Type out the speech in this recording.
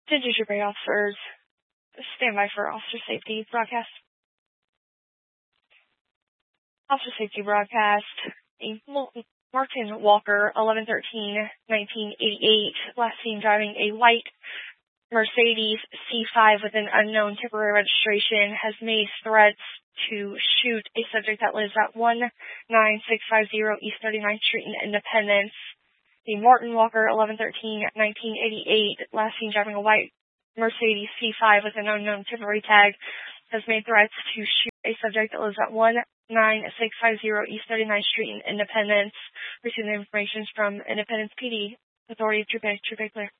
Attention trooping officers, stand by for officer safety broadcast. Officer safety broadcast. Martin Walker, 11/13/1988, last seen driving a white Mercedes C5 with an unknown temporary registration, has made threats to shoot a subject that lives at 19650 East 39th Street in Independence. The Martin Walker, 11/13/1988, last seen driving a white Mercedes C5 with an unknown temporary tag, has made threats to shoot a subject that lives at 19650 East 39th Street in Independence. Receiving information from Independence PD. Authority of Troop A, clear.